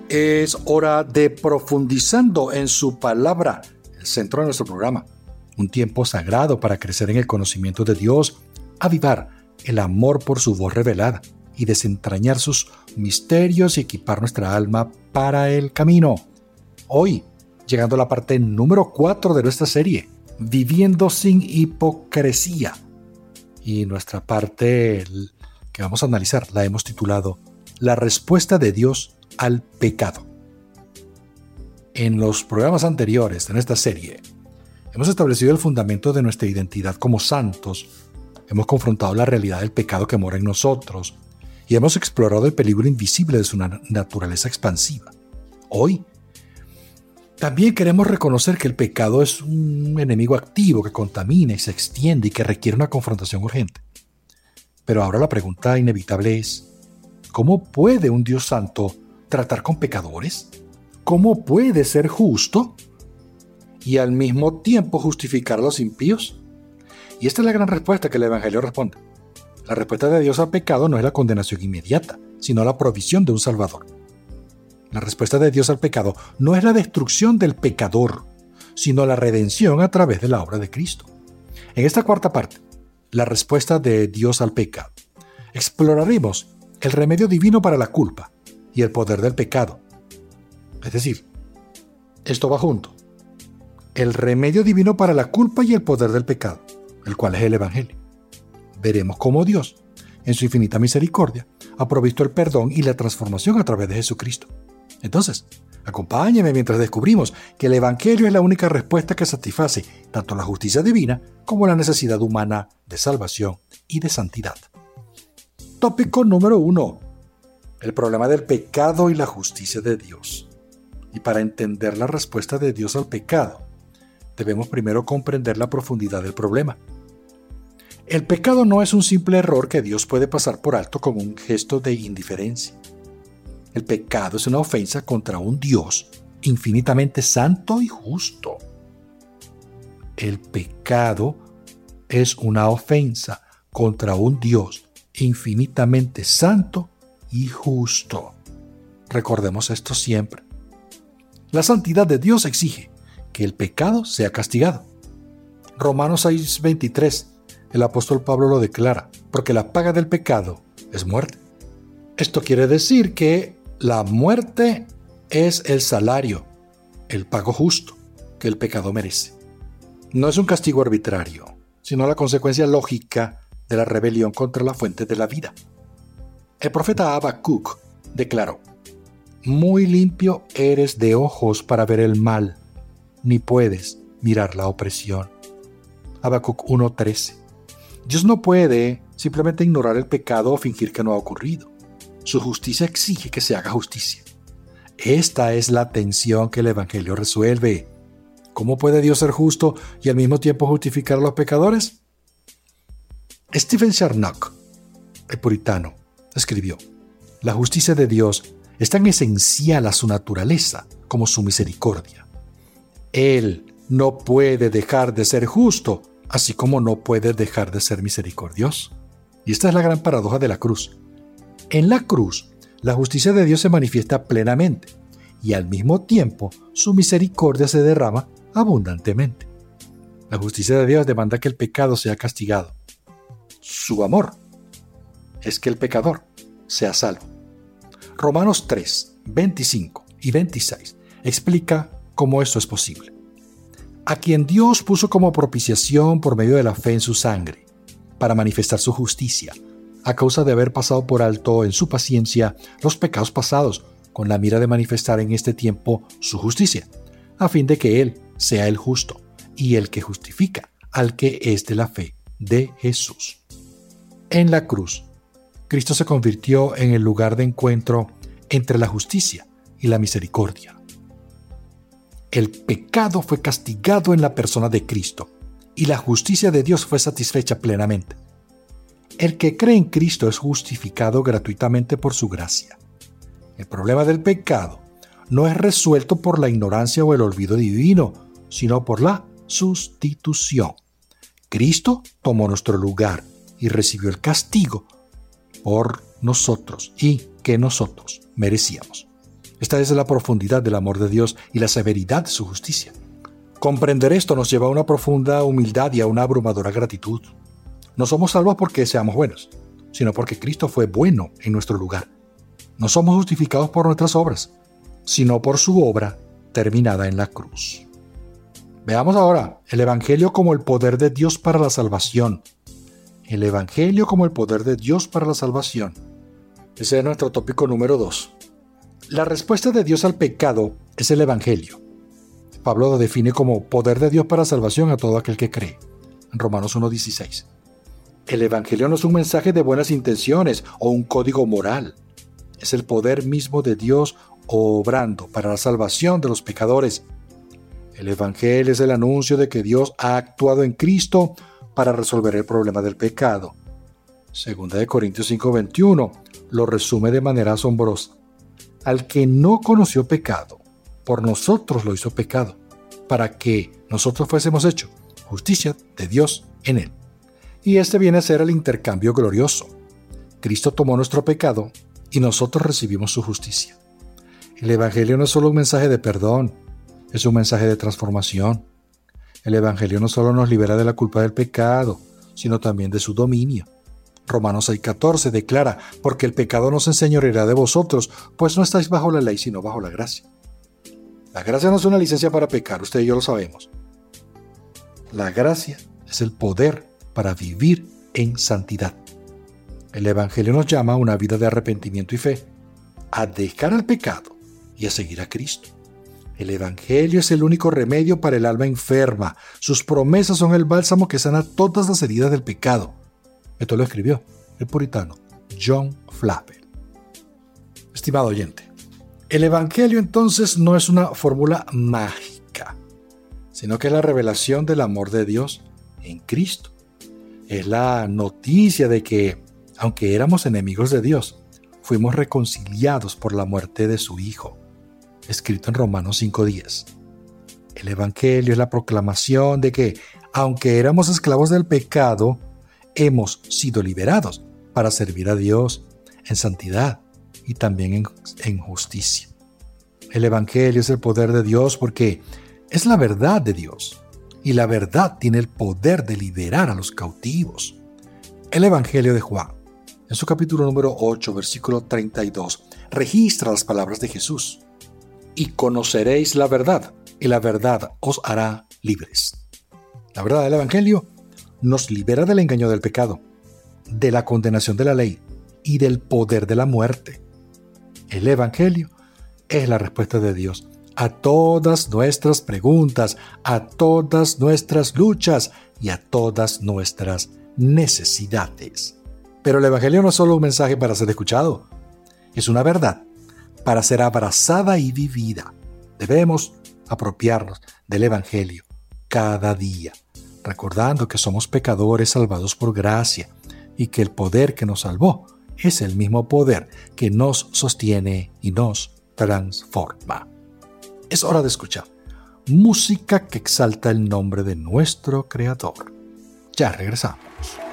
Es hora de Profundizando en su palabra, el centro de nuestro programa. Un tiempo sagrado para crecer en el conocimiento de Dios, avivar el amor por su voz revelada y desentrañar sus misterios y equipar nuestra alma para el camino. Hoy, llegando a la parte número 4 de nuestra serie, Viviendo sin hipocresía. Y nuestra parte que vamos a analizar la hemos titulado La respuesta de Dios al pecado. En los programas anteriores de nuestra serie, hemos establecido el fundamento de nuestra identidad como santos, hemos confrontado la realidad del pecado que mora en nosotros y hemos explorado el peligro invisible de su naturaleza expansiva. Hoy, también queremos reconocer que el pecado es un enemigo activo que contamina y se extiende y que requiere una confrontación urgente. Pero ahora la pregunta inevitable es, ¿cómo puede un Dios santo tratar con pecadores? ¿Cómo puede ser justo y al mismo tiempo justificar a los impíos? Y esta es la gran respuesta que el Evangelio responde. La respuesta de Dios al pecado no es la condenación inmediata, sino la provisión de un Salvador. La respuesta de Dios al pecado no es la destrucción del pecador, sino la redención a través de la obra de Cristo. En esta cuarta parte, la respuesta de Dios al pecado, exploraremos el remedio divino para la culpa y el poder del pecado. Es decir, esto va junto. El remedio divino para la culpa y el poder del pecado, el cual es el Evangelio. Veremos cómo Dios, en su infinita misericordia, ha provisto el perdón y la transformación a través de Jesucristo. Entonces, acompáñeme mientras descubrimos que el Evangelio es la única respuesta que satisface tanto la justicia divina como la necesidad humana de salvación y de santidad. Tópico número 1. El problema del pecado y la justicia de Dios. Y para entender la respuesta de Dios al pecado, debemos primero comprender la profundidad del problema. El pecado no es un simple error que Dios puede pasar por alto con un gesto de indiferencia. El pecado es una ofensa contra un Dios infinitamente santo y justo. El pecado es una ofensa contra un Dios infinitamente santo y justo. Recordemos esto siempre. La santidad de Dios exige que el pecado sea castigado. Romanos 6:23, el apóstol Pablo lo declara, porque la paga del pecado es muerte. Esto quiere decir que la muerte es el salario, el pago justo que el pecado merece. No es un castigo arbitrario, sino la consecuencia lógica de la rebelión contra la fuente de la vida. El profeta Habacuc declaró: muy limpio eres de ojos para ver el mal, ni puedes mirar la opresión. Habacuc 1:13. Dios no puede simplemente ignorar el pecado o fingir que no ha ocurrido. Su justicia exige que se haga justicia. Esta es la tensión que el Evangelio resuelve. ¿Cómo puede Dios ser justo y al mismo tiempo justificar a los pecadores? Stephen Charnock, el puritano, escribió: la justicia de Dios es tan esencial a su naturaleza como su misericordia. Él no puede dejar de ser justo, así como no puede dejar de ser misericordioso. Y esta es la gran paradoja de la cruz. En la cruz, la justicia de Dios se manifiesta plenamente y al mismo tiempo su misericordia se derrama abundantemente. La justicia de Dios demanda que el pecado sea castigado. Su amor es que el pecador sea salvo. Romanos 3, 25 y 26 explica cómo esto es posible. A quien Dios puso como propiciación por medio de la fe en su sangre, para manifestar su justicia, a causa de haber pasado por alto en su paciencia los pecados pasados, con la mira de manifestar en este tiempo su justicia, a fin de que Él sea el justo y el que justifica al que es de la fe de Jesús. En la cruz, Cristo se convirtió en el lugar de encuentro entre la justicia y la misericordia. El pecado fue castigado en la persona de Cristo y la justicia de Dios fue satisfecha plenamente. El que cree en Cristo es justificado gratuitamente por su gracia. El problema del pecado no es resuelto por la ignorancia o el olvido divino, sino por la sustitución. Cristo tomó nuestro lugar y recibió el castigo por nosotros y que nosotros merecíamos. Esta es la profundidad del amor de Dios y la severidad de su justicia. Comprender esto nos lleva a una profunda humildad y a una abrumadora gratitud. No somos salvos porque seamos buenos, sino porque Cristo fue bueno en nuestro lugar. No somos justificados por nuestras obras, sino por su obra terminada en la cruz. Veamos ahora el Evangelio como el poder de Dios para la salvación. El Evangelio como el poder de Dios para la salvación. Ese es nuestro tópico número 2. La respuesta de Dios al pecado es el Evangelio. Pablo lo define como poder de Dios para salvación a todo aquel que cree. En Romanos 1:16. El Evangelio no es un mensaje de buenas intenciones o un código moral. Es el poder mismo de Dios obrando para la salvación de los pecadores. El Evangelio es el anuncio de que Dios ha actuado en Cristo para resolver el problema del pecado. Segunda de Corintios 5:21 lo resume de manera asombrosa. Al que no conoció pecado, por nosotros lo hizo pecado, para que nosotros fuésemos hechos justicia de Dios en él. Y este viene a ser el intercambio glorioso. Cristo tomó nuestro pecado y nosotros recibimos su justicia. El Evangelio no es solo un mensaje de perdón, es un mensaje de transformación. El Evangelio no solo nos libera de la culpa del pecado, sino también de su dominio. Romanos 6:14 declara, porque el pecado no se enseñoreará de vosotros, pues no estáis bajo la ley, sino bajo la gracia. La gracia no es una licencia para pecar, usted y yo lo sabemos. La gracia es el poder para vivir en santidad. El Evangelio nos llama a una vida de arrepentimiento y fe, a dejar el pecado y a seguir a Cristo. El Evangelio es el único remedio para el alma enferma. Sus promesas son el bálsamo que sana todas las heridas del pecado. Esto lo escribió el puritano John Flavel. Estimado oyente, el Evangelio entonces no es una fórmula mágica, sino que es la revelación del amor de Dios en Cristo. Es la noticia de que, aunque éramos enemigos de Dios, fuimos reconciliados por la muerte de su Hijo, escrito en Romanos 5:10. El Evangelio es la proclamación de que, aunque éramos esclavos del pecado, hemos sido liberados para servir a Dios en santidad y también en justicia. El Evangelio es el poder de Dios porque es la verdad de Dios, y la verdad tiene el poder de liberar a los cautivos. El Evangelio de Juan, en su capítulo número 8, versículo 32, registra las palabras de Jesús. Y conoceréis la verdad, y la verdad os hará libres. La verdad del Evangelio nos libera del engaño del pecado, de la condenación de la ley y del poder de la muerte. El Evangelio es la respuesta de Dios a todas nuestras preguntas, a todas nuestras luchas y a todas nuestras necesidades. Pero el Evangelio no es solo un mensaje para ser escuchado, es una verdad para ser abrazada y vivida. Debemos apropiarnos del Evangelio cada día, recordando que somos pecadores salvados por gracia y que el poder que nos salvó es el mismo poder que nos sostiene y nos transforma. Es hora de escuchar música que exalta el nombre de nuestro Creador. Ya regresamos.